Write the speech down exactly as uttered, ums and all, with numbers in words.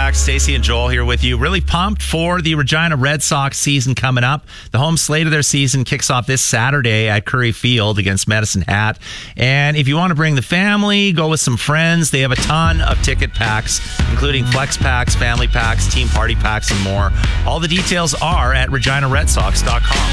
back. Stacey and Joel here with you. Really pumped for the Regina Red Sox season coming up. The home slate of their season kicks off this Saturday at Curry Field against Medicine Hat. And if you want to bring the family, go with some friends, they have a ton of ticket packs, including flex packs, family packs, team party packs, and more. All the details are at regina red sox dot com.